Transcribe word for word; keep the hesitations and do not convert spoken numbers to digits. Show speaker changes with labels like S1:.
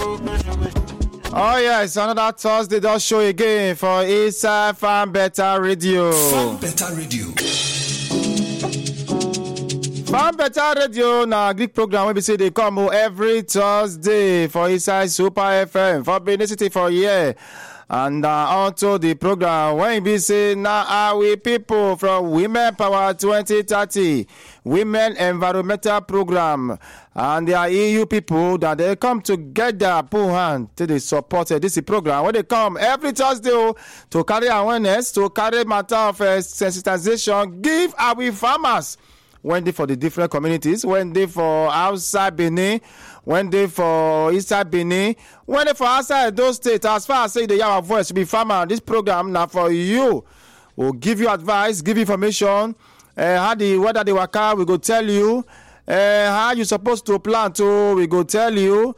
S1: Oh yes, another Thursday does show again for Inside Farm Better Radio.
S2: Farm Better Radio.
S1: Farm Better Radio na Greek program wey be say dey come every Thursday for Inside Super F M for Benin City for here. And uh, also the program when be say now are we people from Women Power twenty thirty Women Environmental Program, and they are E U people that they come together put hand to the support uh, this program when they come every Thursday oh, to carry awareness, to carry matter of uh, sensitization, give our farmers when they for the different communities, when they for outside Benin, when they for inside Benin, when they for outside those states. As far as say they have a voice to be farmer, this program now for you. We'll give you advice, give information, uh, how the weather they work out, we go tell you, uh, how you supposed to plant, oh, we go tell you,